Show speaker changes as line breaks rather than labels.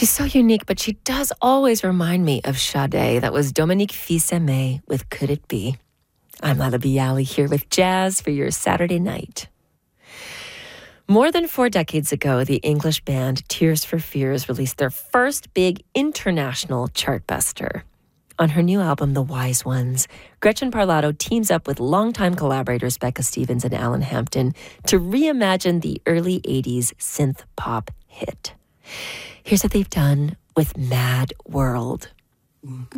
She's so unique, but she does always remind me of Sade. That was Dominique Fils-Aimé with Could It Be? I'm Lala Bialy here with Jazz for your Saturday night. More than 4 decades ago, the English band Tears for Fears released their first big international chartbuster. On her new album, The Wise Ones, Gretchen Parlato teams up with longtime collaborators Becca Stevens and Alan Hampton to reimagine the early 80s synth pop hit. Here's what they've done with Mad World.